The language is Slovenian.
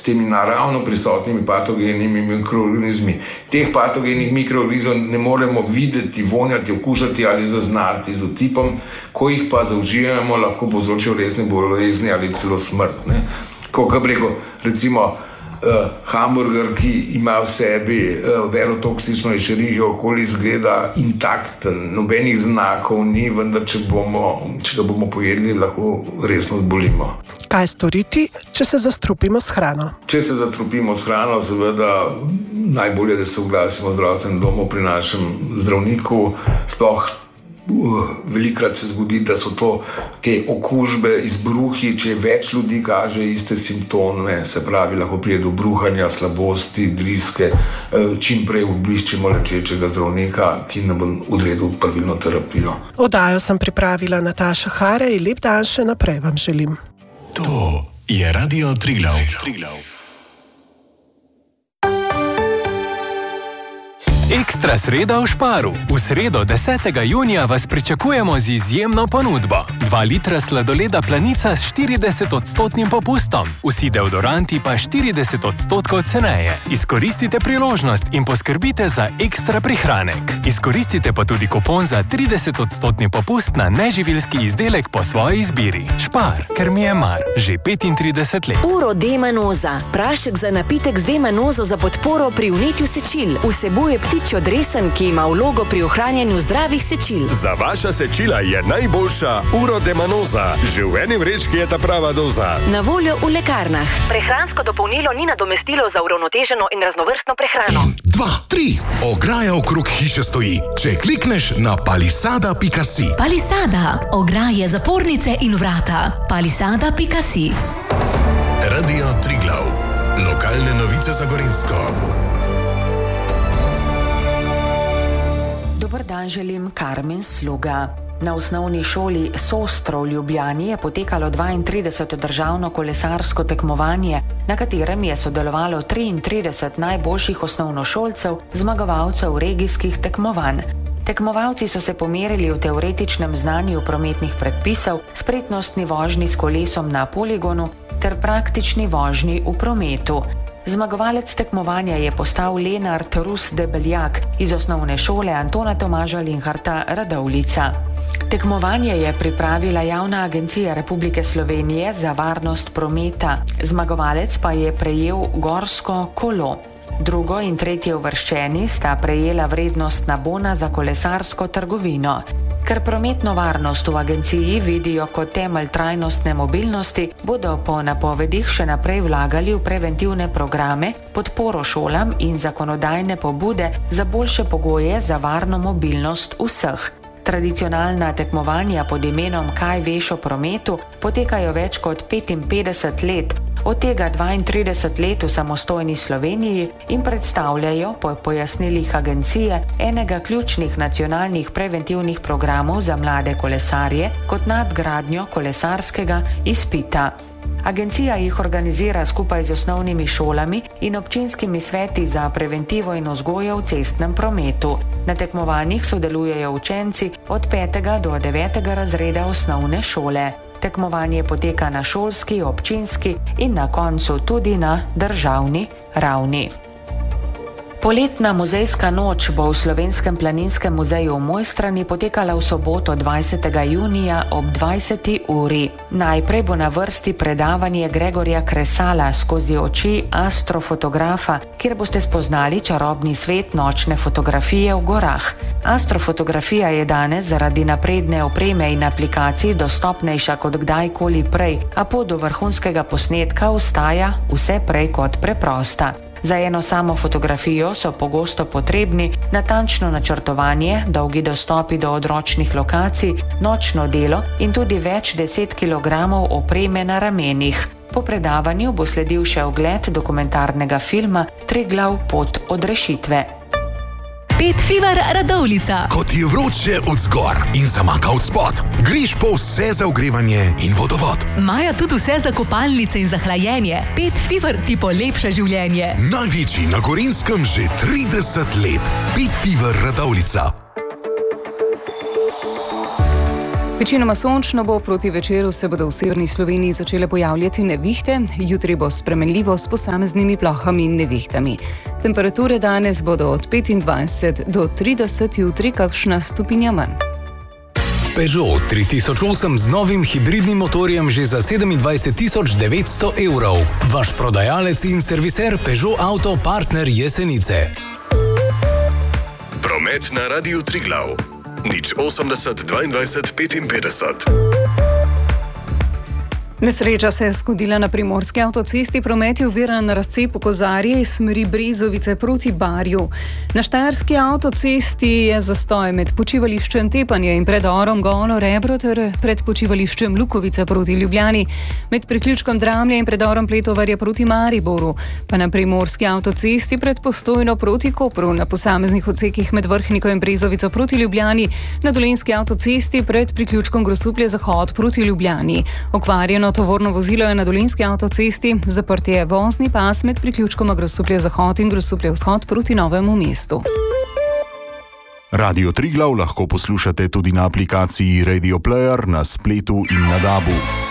temi naravno prisotnimi patogenimi mikroorganizmi. Teh patogenih mikroorganizmov ne moremo videti, vonjati, okušati ali zaznati z otipom, ko jih pa zaužijemo, lahko povzročijo resne bolezni ali celo smrt. Ko bi rekel, recimo, hamburger, ki ima v sebi verotoksično ešerijo, okoli izgleda intakten, nobenih znakov ni, vendar če ga bomo pojedli, lahko resno zbolimo. Kaj storiti, če se zastrupimo s hrano? Če se zastrupimo s hrano, seveda najbolje, da se oglasimo v zdravstvenem domu pri našem zdravniku. Sploh velikrat se zgodi, da so to te okužbe, izbruhi, če več ljudi kaže iste simptome, se pravi, lahko pride do bruhanja, slabosti, driske, čim prej obiščemo lečečega zdravnika, ki nam bo odredil pravilno terapijo. Oddajo sem pripravila Nataša Harej, lep dan še naprej vam želim. To je Radio Triglav. Ekstra sreda v Šparu. V sredo 10. junija vas pričakujemo z izjemno ponudbo. 2 litra sladoleda Planica s 40% popustom. Vsi deodoranti pa 40% ceneje. Izkoristite priložnost in poskrbite za ekstra prihranek. Izkoristite pa tudi kupon za 30% popust na neživilski izdelek po svoji izbiri. Špar, ker mi je mar. Že 35 let. Uro D-manoza. Prašek za napitek z D-manozo za podporo pri vnetju sečil. Vsebuje ptičjo dresen, ki ima vlogo pri ohranjanju zdravih sečil. Za vaša sečila je najboljša Uro D-manoza. Že v eni vrečki je ta prava doza. Na voljo v lekarnah. Prehransko dopolnilo ni nadomestilo za uravnoteženo in raznovrstno prehrano. 1, 2, 3. Ograja okrog hiše stoji. Če klikneš na palisada.si. Palisada. Ograje, zapornice in vrata. Palisada.si. Radio Triglav. Lokalne novice za Gorenjsko. Dober dan želim, Karmen Sluga. Na osnovni šoli Sostro v Ljubljani je potekalo 32. državno kolesarsko tekmovanje, na katerem je sodelovalo 33 najboljših osnovnošolcev, zmagovalcev regijskih tekmovanj. Tekmovalci so se pomerili v teoretičnem znanju prometnih predpisov, spretnostni vožnji s kolesom na poligonu ter praktični vožnji v prometu. Zmagovalec tekmovanja je postal Lenart Rus Debeljak iz osnovne šole Antona Tomaža Linharta Radovljica. Tekmovanje je pripravila Javna agencija Republike Slovenije za varnost prometa. Zmagovalec pa je prejel gorsko kolo. Drugo in tretje uvrščeni sta prejela vrednostna bona za kolesarsko trgovino. Ker prometno varnost v agenciji vidijo kot temelj trajnostne mobilnosti, bodo po napovedih še naprej vlagali v preventivne programe, podporo šolam in zakonodajne pobude za boljše pogoje za varno mobilnost vseh. Tradicionalna tekmovanja pod imenom Kaj veš o prometu potekajo več kot 55 let, od tega 32 let v samostojni Sloveniji in predstavljajo, po pojasnilih agencije, enega ključnih nacionalnih preventivnih programov za mlade kolesarje kot nadgradnjo kolesarskega izpita. Agencija jih organizira skupaj z osnovnimi šolami in občinskimi sveti za preventivo in vzgojo v cestnem prometu. Na tekmovanjih sodelujejo učenci od 5. do 9. razreda osnovne šole. Tekmovanje poteka na šolski, občinski in na koncu tudi na državni ravni. Poletna muzejska noč bo v Slovenskem planinskem muzeju v Mojstrani potekala v soboto 20. junija ob 20. uri. Najprej bo na vrsti predavanje Gregorja Kresala skozi oči astrofotografa, kjer boste spoznali čarobni svet nočne fotografije v gorah. Astrofotografija je danes zaradi napredne opreme in aplikacij dostopnejša kot kdajkoli prej, a pot do vrhunskega posnetka ostaja vse prej kot preprosta. Za eno samo fotografijo so pogosto potrebni natančno načrtovanje, dolgi dostopi do odročnih lokacij, nočno delo in tudi več 10 kilogramov opreme na ramenih. Po predavanju bo sledil še ogled dokumentarnega filma Triglav pot od rešitve. Pet Fever Radovljica. Ko ti je vroče od zgor in zamaka od spod, greš po vse za ogrevanje in vodovod. Imajo tudi vse za kopalnice in za hlajenje. Pet Fever ti polepša življenje. Največji na Gorenjskem že 30 let. Pet Fever Radovljica. Večinoma sončno bo, proti večeru se bodo v severni Sloveniji začele pojavljati nevihte, jutri bo spremenljivo s posameznimi plohami in nevihtami. Temperature danes bodo od 25 do 30, jutri kakšna stopinja manj. Peugeot 3008 z novim hibridnim motorjem že za 27 900 evrov. Vaš prodajalec in serviser Peugeot Auto partner Jesenice. Promet na Radiu Triglav. 080 22 55. Nesreča se je zgodila na primorski avtocesti, promet je oviran na razcepu Kozarje iz smeri Brezovice proti Barju. Na štajerski avtocesti je zastoj med počivališčem Tepanje in predorom Golo Rebro ter pred počivališčem Lukovica proti Ljubljani, med priključkom Dramlje in predorom Pletovarje proti Mariboru, pa na primorski avtocesti pred Postojno proti Kopru, na posameznih odsekih med Vrhniko in Brezovico proti Ljubljani, na dolenjski avtocesti pred priključkom Grosuplje Zahod proti Ljubljani. Okvarjeno tovorno vozilo je na dolenjski avtocesti, zaprt je vozni pas med priključkoma Grosuplje Zahod in Grosuplje Vzhod proti Novemu mestu. Radio Triglav lahko poslušate tudi na aplikaciji Radio Player, na spletu in na DAB-u.